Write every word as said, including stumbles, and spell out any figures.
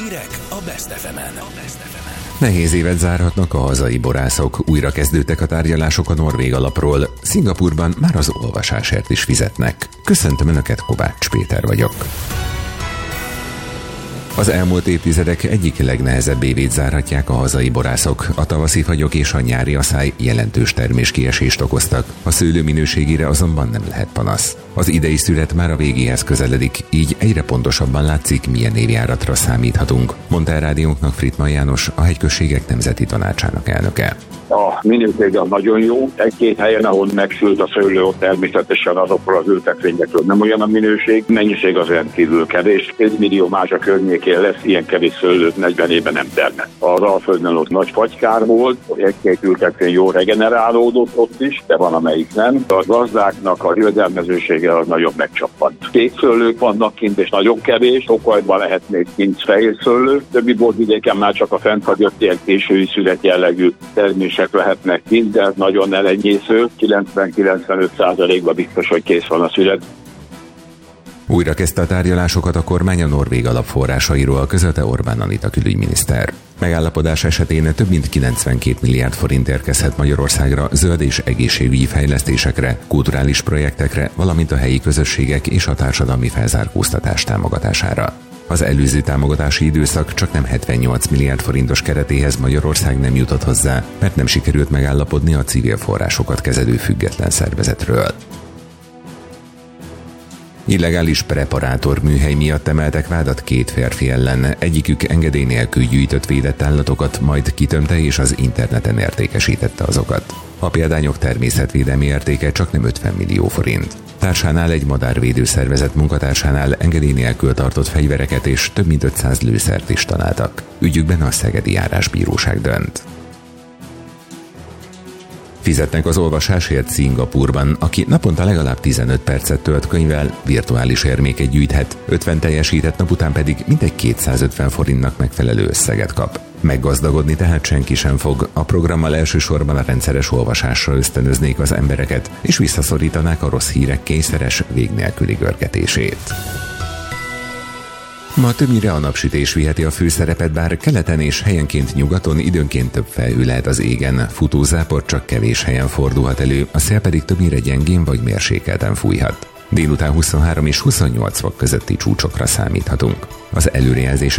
Hírek a Best ef emen. Nehéz évet zárhatnak a hazai borászok. Újra kezdődtek a tárgyalások a norvég alapról. Szingapúrban már az olvasásért is fizetnek. Köszöntöm Önöket, Kovács Péter vagyok. Az elmúlt évtizedek egyik legnehezebb évét zárhatják a hazai borászok. A tavaszi fagyok és a nyári aszály jelentős terméskiesést okoztak. A szőlő minőségére azonban nem lehet panasz. Az idei szület már a végéhez közeledik, így egyre pontosabban látszik, milyen évjáratra számíthatunk, mondta el rádiónknak Frittmann János, a Hegyközségek Nemzeti Tanácsának elnöke. A minőség az nagyon jó. Egy-két helyen, ahol megsült a szőlő, ott természetesen azokról az ültetvényekről nem olyan a minőség. Mennyiség az rendkívül kevés. Egy millió más a környékén lesz, ilyen kevés szőlőt negyven éven nem termel. Az Alföldön ott nagy fagykár volt, egy-két ültetvény jó regenerálódott ott is, de van amelyik nem. A gazdáknak a jövedelmezősége az nagyon megcsappant. Kék szőlők vannak kint, és nagyon kevés. Tokajban lehet még kint fehér szőlő. Többi borvidéken már csak a fennfagyott ilyen késői szület jellegű termés lehetnek kint, de nagyon elenyésző, kilencven-kilencvenöt százalékban biztos, hogy kész van a szület. Újra kezdte a tárgyalásokat a kormány a norvég alapforrásairól, közölte Orbán Anita külügyminiszter. Megállapodás esetén több mint kilencvenkét milliárd forint érkezhet Magyarországra zöld és egészségügyi fejlesztésekre, kulturális projektekre, valamint a helyi közösségek és a társadalmi felzárkóztatás támogatására. Az előző támogatási időszak csak nem hetvennyolc milliárd forintos keretéhez Magyarország nem jutott hozzá, mert nem sikerült megállapodni a civil forrásokat kezelő független szervezetről. Illegális preparátor műhely miatt emeltek vádat két férfi ellen, egyikük engedély nélkül gyűjtött védett állatokat, majd kitömte és az interneten értékesítette azokat. A példányok természetvédelmi értéke csak nem ötven millió forint. Társánál, egy madárvédő szervezet munkatársánál engedély nélkül tartott fegyvereket és több mint ötszáz lőszert is találtak. Ügyükben a Szegedi Járásbíróság dönt. Fizetnek az olvasásért Szingapúrban. Aki naponta legalább tizenöt percet tölt könyvvel, virtuális érméket gyűjthet, ötven teljesített nap után pedig mintegy kétszázötven forintnak megfelelő összeget kap. Meggazdagodni tehát senki sem fog. A programmal elsősorban a rendszeres olvasásra ösztönöznék az embereket, és visszaszorítanák a rossz hírek kényszeres, vég nélküli görgetését. Ma többnyire a napsütés viheti a főszerepet, bár keleten és helyenként nyugaton időnként több felhő lehet az égen, futózápor csak kevés helyen fordulhat elő, a szél pedig többnyire gyengén vagy mérsékelten fújhat. Délután huszonhárom és huszonnyolc fok közötti csúcsokra számíthatunk. Az előrejelzés